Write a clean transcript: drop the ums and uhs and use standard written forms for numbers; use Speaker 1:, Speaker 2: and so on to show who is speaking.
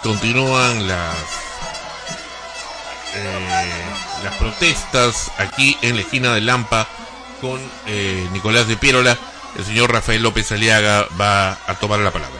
Speaker 1: continúan las protestas aquí en la esquina de Lampa con Nicolás de Piérola. El señor Rafael López Aliaga va a tomar la palabra.